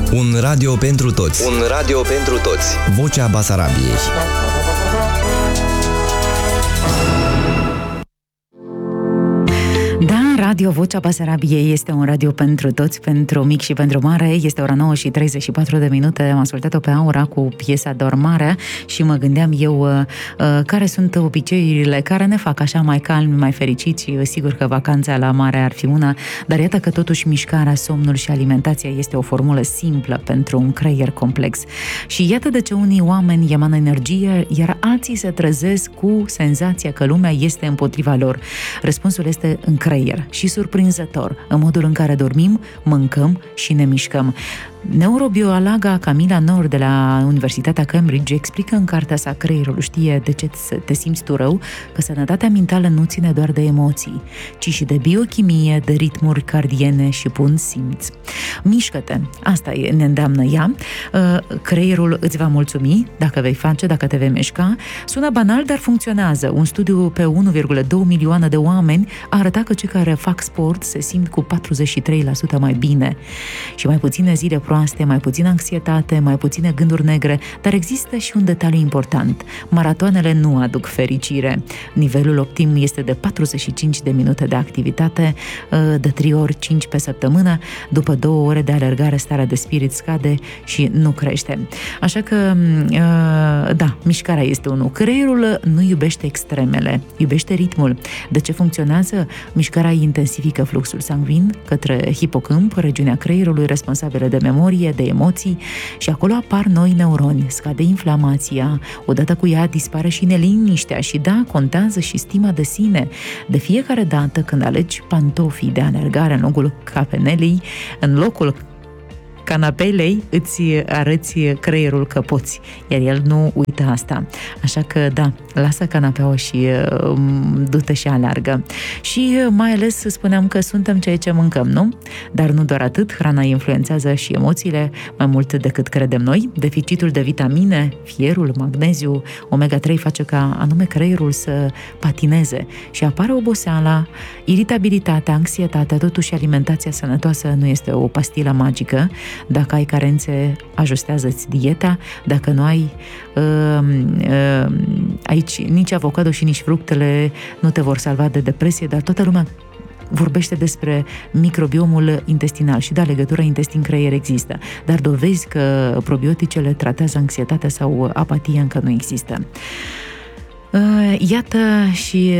Un radio pentru toți. Un radio pentru toți. Vocea Basarabiei. Da, Radio Vocea Basarabiei este un radio pentru toți, pentru mic și pentru mare. Este ora 9:34. Am ascultat-o pe Aura cu piesa Dormarea și mă gândeam eu care sunt obiceiurile care ne fac așa mai calmi, mai fericiți. Sigur că vacanța la mare ar fi una, dar iată că totuși mișcarea, somnul și alimentația este o formulă simplă pentru un creier complex. Și iată de ce unii oameni emană energie, iar alții se trezesc cu senzația că lumea este împotriva lor. Răspunsul este în creier și surprinzător, în modul în care dormim, mâncăm și ne mișcăm. Neurobiologa Camila Nord de la Universitatea Cambridge explică în cartea sa Creierul știe de ce te simți tu rău, că sănătatea mentală nu ține doar de emoții, ci și de biochimie, de ritmuri cardiene și bun simț. Mișcă-te, asta ne îndeamnă ea. Creierul îți va mulțumi dacă vei face, dacă te vei mișca. Sună banal, dar funcționează. Un studiu pe 1,2 milioane de oameni a arătat că cei care fac sport se simt cu 43% mai bine și mai puține zile proaste, mai puțină anxietate, mai puține gânduri negre, dar există și un detaliu important. Maratoanele nu aduc fericire. Nivelul optim este de 45 de minute de activitate, de 3 ori 5 pe săptămână. După 2 ore de alergare, starea de spirit scade și nu crește. Așa că, da, mișcarea este unul. Creierul nu iubește extremele, iubește ritmul. De ce funcționează? Mișcarea intensifică fluxul sanguin către hipocamp, regiunea creierului responsabilă de memorie, de emoții, și acolo apar noi neuroni, scade inflamația, odată cu ea dispare și neliniștea și da, contează și stima de sine. De fiecare dată când alegi pantofii de alergare în locul capenelei, în locul canapelei, îți arăți creierul că poți, iar el nu uită asta. Așa că, da, lasă canapeaua și du-te și alergă. Și mai ales spuneam că suntem ceea ce mâncăm, nu? Dar nu doar atât, hrana influențează și emoțiile mai mult decât credem noi. Deficitul de vitamine, fierul, magneziu, omega-3 face ca anume creierul să patineze și apare oboseala, iritabilitatea, anxietatea. Totuși, alimentația sănătoasă nu este o pastilă magică. Dacă ai carențe, ajustează-ți dieta. Dacă nu ai aici nici avocado și nici fructele nu te vor salva de depresie, dar toată lumea vorbește despre microbiomul intestinal și da, legătura intestin-creier există, dar dovezi că probioticele tratează anxietatea sau apatia încă nu există. Iată și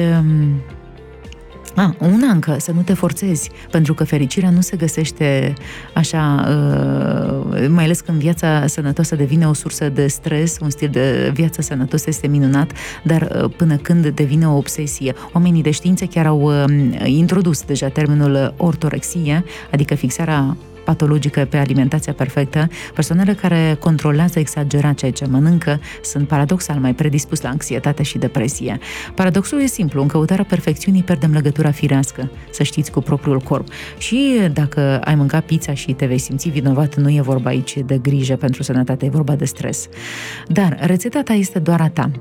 una încă, să nu te forțezi, pentru că fericirea nu se găsește așa, mai ales când viața sănătoasă devine o sursă de stres, un stil de viață sănătos este minunat, dar până când devine o obsesie. Oamenii de știință chiar au introdus deja termenul ortorexie, adică fixarea patologică pe alimentația perfectă. Persoanele care controlează exagerat ceea ce mănâncă sunt paradoxal mai predispus la anxietate și depresie. Paradoxul e simplu, în căutarea perfecțiunii pierdem legătura firească, să știți, cu propriul corp. Și dacă ai mâncat pizza și te vei simți vinovat, nu e vorba aici de grijă pentru sănătate, e vorba de stres. Dar rețeta ta este doar a ta.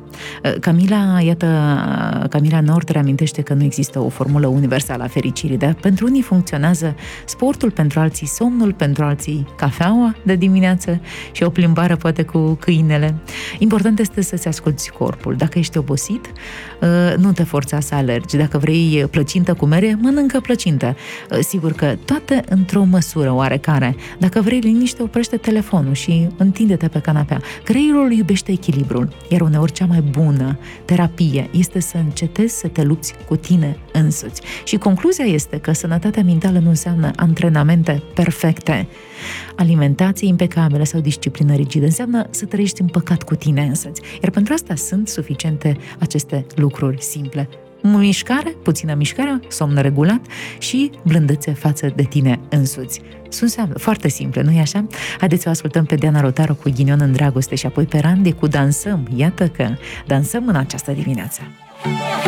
Camila Nord reamintește că nu există o formulă universală a fericirii, dar pentru unii funcționează sportul, pentru alții somnul, pentru alții cafeaua de dimineață și o plimbare poate cu câinele. Important este să-ți asculți corpul. Dacă ești obosit, nu te forța să alergi. Dacă vrei plăcintă cu mere, mănâncă plăcintă. Sigur că toate într-o măsură oarecare. Dacă vrei liniște, oprește telefonul și întinde-te pe canapea. Creierul iubește echilibrul, iar uneori cea mai bună terapie este să încetezi să te lupți cu tine însuți. Și concluzia este că sănătatea mentală nu înseamnă antrenamente perfecte, alimentație impecabilă sau disciplină rigidă. Înseamnă să trăiești în păcat cu tine însuți. Iar pentru asta sunt suficiente aceste lucruri simple. Mișcare, puțină mișcare, somn regulat și blândețe față de tine însuți. Sunt foarte simple, nu-i așa? Haideți să o ascultăm pe Diana Rotaru cu Ghinion în dragoste și apoi pe Randy cu Dansăm. Iată că dansăm în această dimineață.